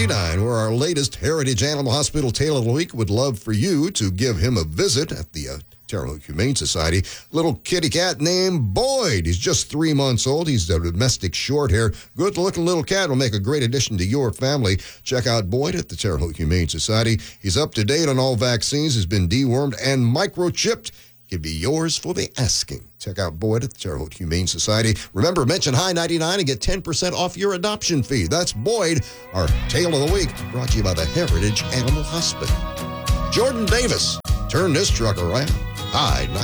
99, where our latest Heritage Animal Hospital Tale of the Week would love for you to give him a visit at the Terre Haute Humane Society. Little kitty cat named Boyd. He's just 3 months old. He's a domestic short hair. Good-looking little cat will make a great addition to your family. Check out Boyd at the Terre Haute Humane Society. He's up to date on all vaccines, has been dewormed and microchipped. Could be yours for the asking. Check out Boyd at the Terre Haute Humane Society. Remember, mention High 99 and get 10% off your adoption fee. That's Boyd, our Tale of the Week, brought to you by the Heritage Animal Hospital. Jordan Davis, turn this truck around. High 99.